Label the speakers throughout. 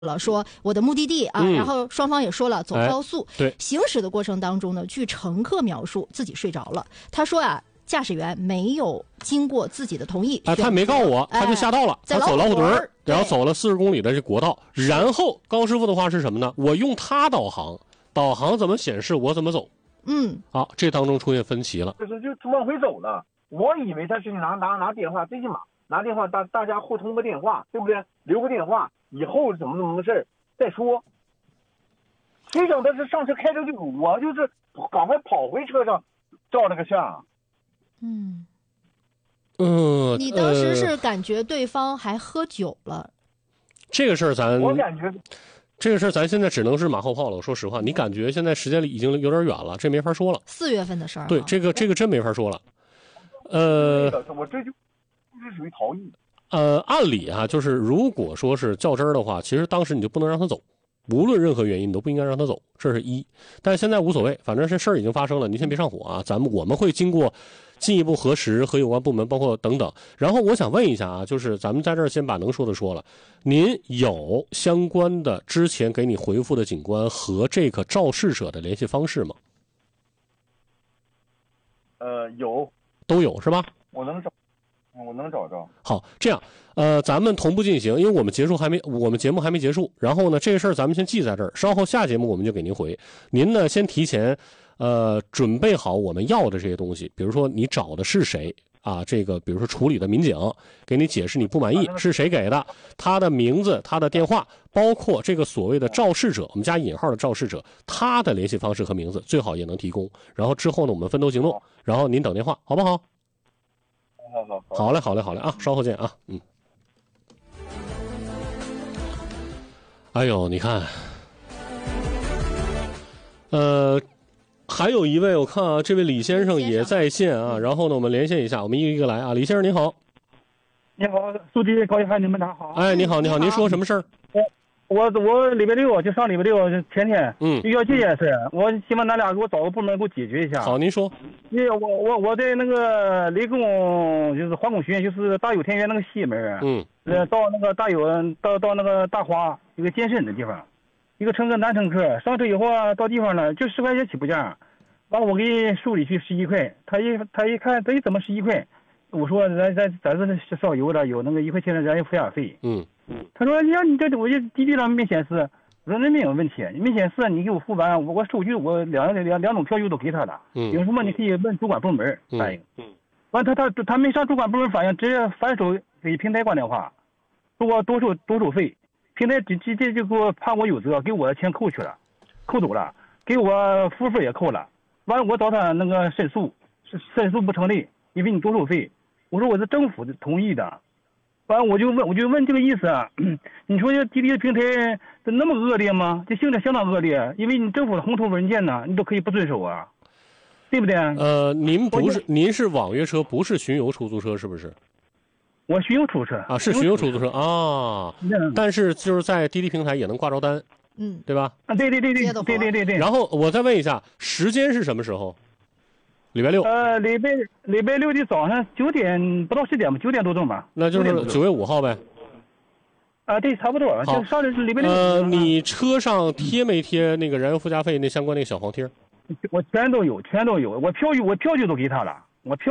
Speaker 1: 了，说我的目的地啊，然后双方也说了走高速。
Speaker 2: 对，
Speaker 1: 行驶的过程当中呢，据乘客描述，自己睡着了。他说啊，驾驶员没有经过自己的同意，
Speaker 2: 他没告诉我，他就下道了，他走老虎墩，然后走了40公里的这国道，然后高师傅的话是什么呢？我用他导航怎么显示我怎么走。好，这当中出现分歧了，
Speaker 3: 就往回走了。我以为他是拿电话，最起码拿电话大家互通个电话，对不对？留个电话，以后怎么个事儿再说。谁想他是上车开车就我就是赶快跑回车上照了个相。
Speaker 1: 你当时是感觉对方还喝酒了？
Speaker 2: 这个事儿
Speaker 3: 我感觉
Speaker 2: 这个事儿咱现在只能是马后炮了。我说实话，你感觉现在时间里已经有点远了，这没法说了。
Speaker 1: 4月份的事儿。
Speaker 2: 对，这个真没法说了。
Speaker 3: 我这就是属于逃逸。
Speaker 2: 按理啊，就是如果说是较真儿的话，其实当时你就不能让他走，无论任何原因你都不应该让他走，这是一。但是现在无所谓，反正这事儿已经发生了，您先别上火啊。我们会经过进一步核实和有关部门，包括等等。然后我想问一下啊，就是咱们在这儿先把能说的说了，您有相关的之前给你回复的警官和这个肇事者的联系方式吗？
Speaker 3: 有，
Speaker 2: 都有是吧？
Speaker 3: 我能找着。
Speaker 2: 好，这样，咱们同步进行，因为我们节目还没结束。然后呢，这个事儿咱们先记在这儿，稍后下节目我们就给您回。您呢，先提前，准备好我们要的这些东西，比如说你找的是谁啊？这个，比如说处理的民警给你解释你不满意是谁给的，他的名字、他的电话，包括这个所谓的肇事者，我们加引号的肇事者，他的联系方式和名字最好也能提供。然后之后呢，我们分头行动，然后您等电话，好不好？好嘞啊，稍后见啊。哎呦，你看，还有一位，我看啊，这位李先生也在线啊。然后呢，我们连线一下，我们一个一个来啊。李先生您好。
Speaker 4: 你好，书记高一涵，你们俩好。
Speaker 2: 哎，你好，您说什么事儿？
Speaker 4: 我礼拜六就上礼拜六前天，遇到这件事，我希望咱俩给我找个部门给我解决一下。
Speaker 2: 好，您说。
Speaker 4: 因为我在那个雷公就是华工学院，就是大有田园那个西门，到那个到那个大华一个健身的地方，一个男乘客上车以后啊，到地方了就10块钱起步价，完了我给数里去11块，他一看这怎么11块？我说咱这烧油的有那个1块钱的燃油附加费。他说呀，你这我这滴滴上没显示。我说那没有问题，没显示你给我付完，我收据我两种票据都给他了。有什么你可以问主管部门反映。完他没上主管部门反映，直接反手给平台挂电话，说我多收费。平台直接就给我判我有责，给我的钱扣走了，给我服务费也扣了。完了我找他那个申诉不成立，因为你多收费。我说我是政府同意的。完了我就问这个意思啊，你说这滴滴平台那么恶劣吗？这性质相当恶劣，因为你政府的红头文件呢，你都可以不遵守啊，对不对？
Speaker 2: 您是网约车，不是巡游出租车，是不是？
Speaker 4: 我巡游出租车
Speaker 2: 啊，是巡游出租车啊，但是就是在滴滴平台也能挂着单，对吧？
Speaker 4: 啊，对。
Speaker 2: 然后我再问一下，时间是什么时候？礼拜六。
Speaker 4: 礼拜六的早上9点不到10点吧，9点多钟吧。
Speaker 2: 那就是9月5号呗。
Speaker 4: 啊，对，差不多。就上的是礼拜六。
Speaker 2: 你车上贴没贴那个燃油附加费那相关那个小黄贴？
Speaker 4: 我全都有。我票据都给他了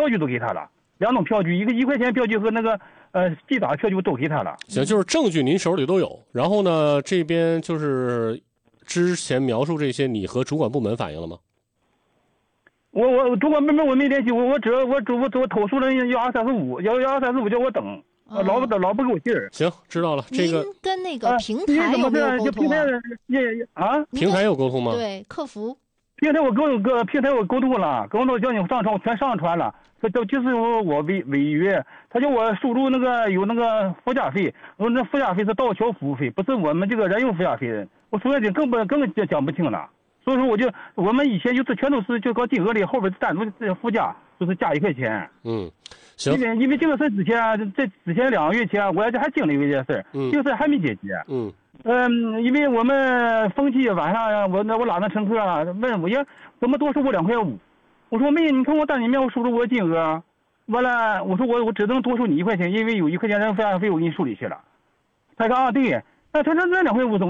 Speaker 4: ，2种票据，一个1块钱票据和那个记打票据都给他了。
Speaker 2: 行，就是证据您手里都有。然后呢，这边就是之前描述这些，你和主管部门反映了吗？
Speaker 4: 我主管部门我没联系，我投诉了12345，要12345叫我等，老不给我信儿。
Speaker 2: 行，知道了。这个
Speaker 1: 您跟那个平台有没有沟通啊？
Speaker 2: 平台有沟通吗？
Speaker 1: 对，客服。
Speaker 4: 平台我沟通了，叫你上传，我全上传了。就是我违约，他叫我输入有那个附加费，我说那附加费是道桥服务费，不是我们这个燃油附加费，我说的更讲不清了。所以说我们以前就是全都是就搞金额里后边单独附加，就是加1块钱。
Speaker 2: 行。
Speaker 4: 因为这个事之前2个月前，我还经历过一件事，这个事还没解决。因为我们风气晚上我拉那乘客啊，问我呀怎么多收我2块5？我说妹，你看我单里面我输入我金额，完了我说我只能多收你1块钱，因为有1块钱燃油附加费我给你处理去了。他说啊对， 他说那两回无所谓。